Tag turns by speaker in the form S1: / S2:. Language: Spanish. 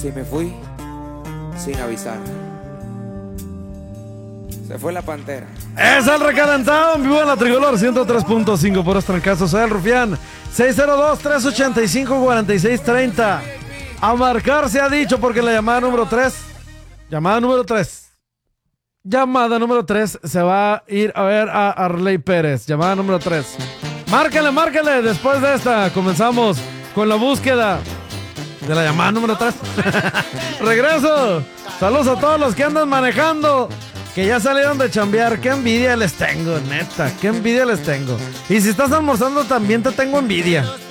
S1: Si me fui sin avisar. Se fue la pantera.
S2: Es el recalentado en vivo en la Tricolor 103.5 por los trancazos. Soy el Rufián. 602-385-4630. A marcar se ha dicho porque la llamada número 3. Llamada número 3 se va a ir a ver a Arley Pérez. Llamada número 3. Márquele. Después de esta comenzamos con la búsqueda de la llamada número 3. Regreso. Saludos a todos los que andan manejando, que ya salieron de chambear. Qué envidia les tengo, neta. Qué envidia les tengo. Y si estás almorzando también te tengo envidia.